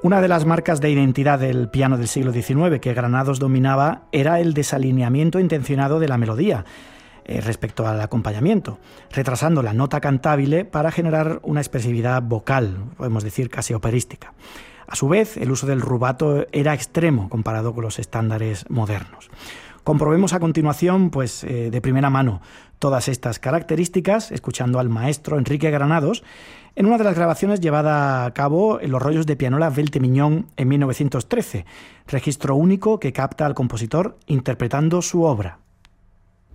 Una de las marcas de identidad del piano del siglo XIX que Granados dominaba era el desalineamiento intencionado de la melodía respecto al acompañamiento, retrasando la nota cantable para generar una expresividad vocal, podemos decir casi operística. A su vez, el uso del rubato era extremo comparado con los estándares modernos. Comprobemos a continuación, de primera mano, todas estas características, escuchando al maestro Enrique Granados, en una de las grabaciones llevada a cabo en los rollos de pianola Velthe-Mignon en 1913, registro único que capta al compositor interpretando su obra.